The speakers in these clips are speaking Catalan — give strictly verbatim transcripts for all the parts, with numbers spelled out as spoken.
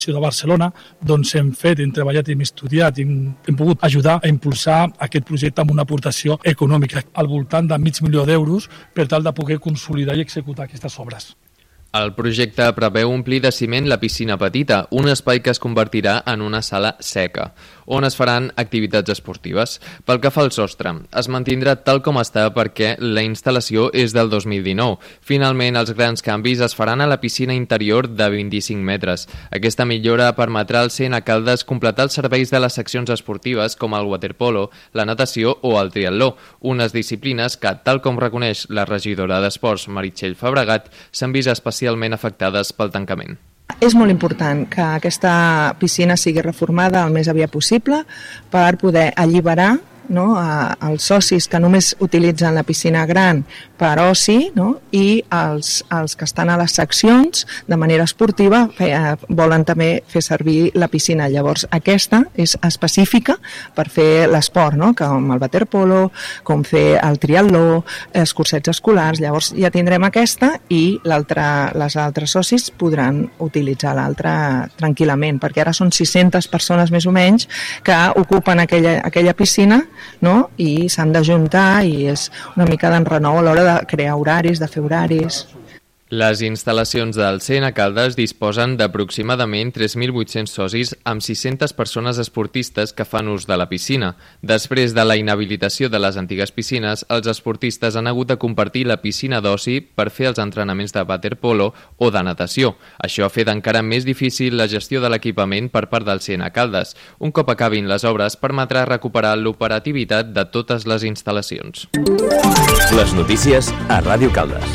de Barcelona, doncs hem fet, hem treballat, hem estudiat, hem, hem pogut ajudar a impulsar aquest projecte amb una aportació econòmica al voltant de mig milió d'euros per tal de poder consolidar i executar aquestes obres. El projecte preveu omplir de ciment la piscina petita, un espai que es convertirà en una sala seca, on es faran activitats esportives. Pel que fa al sostre, es mantindrà tal com està perquè la instal·lació és del dos mil dinou. Finalment, els grans canvis es faran a la piscina interior de vint-i-cinc metres. Aquesta millora permetrà al C N Caldes completar els serveis de les seccions esportives com el waterpolo, la natació o el triatló, unes disciplines que, tal com reconeix la regidora d'Esports Meritxell Fabregat, s'han vist especialment afectades pel tancament. És molt important que aquesta piscina sigui reformada el més aviat possible per poder alliberar, no, a, als socis que només utilitzen la piscina gran per oci, no, i els, els que estan a les seccions de manera esportiva fe, eh, volen també fer servir la piscina. Llavors aquesta és específica per fer l'esport, no, com el waterpolo, com fer el triatló, els cursets escolars. Llavors ja tindrem aquesta i les altres socis podran utilitzar l'altra tranquil·lament, perquè ara són sis-centes persones més o menys que ocupen aquella, aquella piscina, no? I s'han d'ajuntar i és una mica d'enrenou a l'hora de crear horaris, de fer horaris. Les instal·lacions del C N Caldes disposen d'aproximadament tres mil vuit-cents socis amb sis-centes persones esportistes que fan ús de la piscina. Després de la inhabilitació de les antigues piscines, els esportistes han hagut de compartir la piscina d'oci per fer els entrenaments de waterpolo o de natació. Això ha fet encara més difícil la gestió de l'equipament per part del C N Caldes. Un cop acabin les obres, permetrà recuperar l'operativitat de totes les instal·lacions. Les notícies a Ràdio Caldes.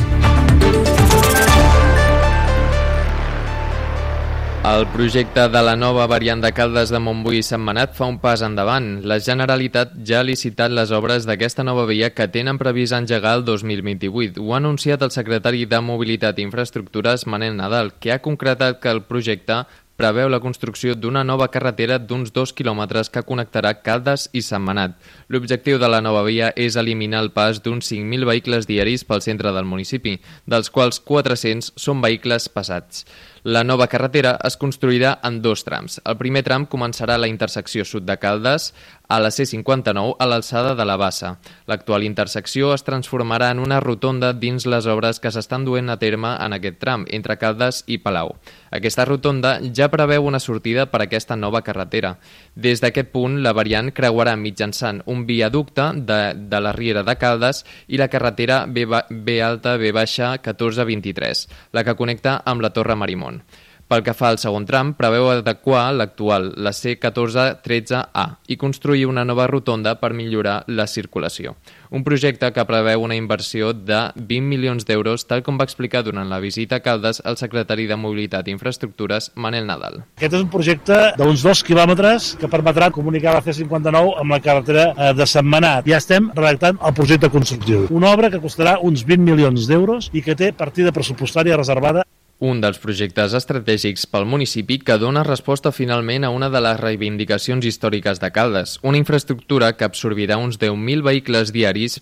El projecte de la nova variant de Caldes de Montbui i Sentmenat fa un pas endavant. La Generalitat ja ha licitat les obres d'aquesta nova via que tenen previst engegar el dos mil vint-i-vuit. Ho ha anunciat el secretari de Mobilitat i Infraestructures, Manel Nadal, que ha concretat que el projecte preveu la construcció d'una nova carretera d'uns dos quilòmetres que connectarà Caldes i Sentmenat. L'objectiu de la nova via és eliminar el pas d'uns cinc mil vehicles diaris pel centre del municipi, dels quals quatre-cents són vehicles pesats. La nova carretera es construirà en dos trams. El primer tram començarà a la intersecció sud de Caldes, a la C cinquanta-nou, a l'alçada de la Bassa. L'actual intersecció es transformarà en una rotonda dins les obres que s'estan duent a terme en aquest tram, entre Caldes i Palau. Aquesta rotonda ja preveu una sortida per a aquesta nova carretera. Des d'aquest punt, la variant creuarà mitjançant un viaducte de, de la Riera de Caldes i la carretera B, B alta B baixa catorze vint-i-tres, la que connecta amb la Torre Marimón. Pel que fa al segon tram, preveu adequar l'actual, la C catorze tretze A, i construir una nova rotonda per millorar la circulació. Un projecte que preveu una inversió de vint milions d'euros, tal com va explicar durant la visita a Caldes el secretari de Mobilitat i Infraestructures, Manel Nadal. Aquest és un projecte d'uns dos quilòmetres que permetrà comunicar la C cinquanta-nou amb la carretera de Sentmenat. Ja estem redactant el projecte constructiu. Una obra que costarà uns vint milions d'euros i que té partida pressupostària reservada. Un dels projectes estratègics pel municipi que dona resposta finalment a una de les reivindicacions històriques de Caldes, una infraestructura que absorbirà uns deu mil vehicles diaris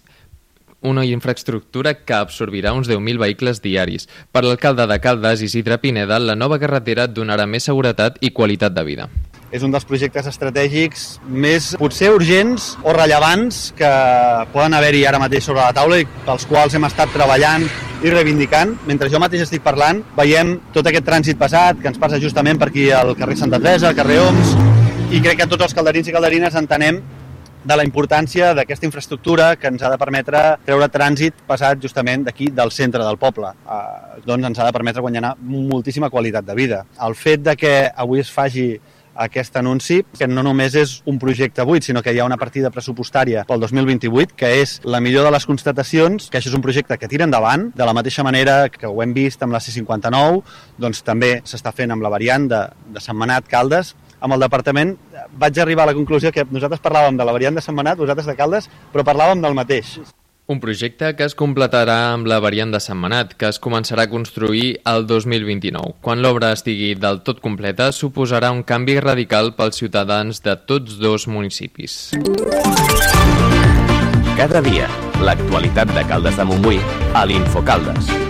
una infraestructura que absorbirà uns deu mil vehicles diaris. Per l'alcalde de Caldes, Isidre Pineda, la nova carretera donarà més seguretat i qualitat de vida. És un dels projectes estratègics més potser urgents o rellevants que poden haver-hi ara mateix sobre la taula i pels quals hem estat treballant i reivindicant. Mentre jo mateix estic parlant, veiem tot aquest trànsit passat que ens passa justament per aquí al carrer Santa Teresa, al carrer Oms, i crec que tots els calderins i calderines entenem de la importància d'aquesta infraestructura que ens ha de permetre treure trànsit passat justament d'aquí, del centre del poble. Eh, doncs ens ha de permetre guanyar moltíssima qualitat de vida. El fet de que avui es faci aquest anunci, que no només és un projecte buit, sinó que hi ha una partida pressupostària pel dos mil vint-i-vuit, que és la millor de les constatacions, que això és un projecte que tira endavant, de la mateixa manera que ho hem vist amb la C cinquanta-nou, doncs també s'està fent amb la variant de, de Sentmenat Caldes. Amb el departament vaig arribar a la conclusió que nosaltres parlàvem de la variant de Sentmenat, vosaltres de Caldes, però parlàvem del mateix. Un projecte que es completarà amb la variant de Sentmenat, que es començarà a construir el dos mil vint-i-nou. Quan l'obra estigui del tot completa, suposarà un canvi radical pels ciutadans de tots dos municipis. Cada dia, l'actualitat de Caldes de Montbui a l'Infocaldes.